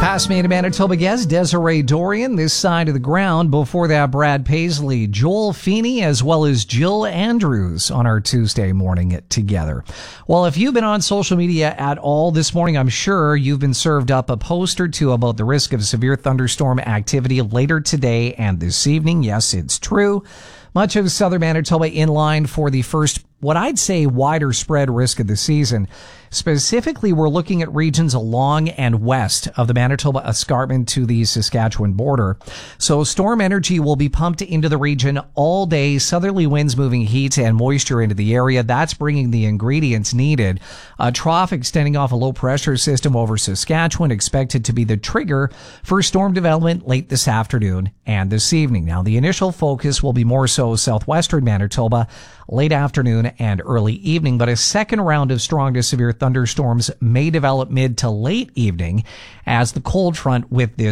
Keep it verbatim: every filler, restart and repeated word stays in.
Past Maine, Manitoba guest Desiree Dorian, this side of the ground. Before that, Brad Paisley, Joel Feeney, as well as Jill Andrews on our Tuesday morning together. Well, if you've been on social media at all this morning, I'm sure you've been served up a post or two about the risk of severe thunderstorm activity later today and this evening. Yes, it's true. Much of southern Manitoba in line for the first, what I'd say, wider spread risk of the season. Specifically, we're looking at regions along and west of the Manitoba Escarpment to the Saskatchewan border. So storm energy will be pumped into the region all day. Southerly winds moving heat and moisture into the area. That's bringing the ingredients needed. A trough extending off a low pressure system over Saskatchewan expected to be the trigger for storm development late this afternoon and this evening. Now, the initial focus will be more so southwestern Manitoba, late afternoon and early evening, but a second round of strong to severe thunderstorms may develop mid to late evening as the cold front with this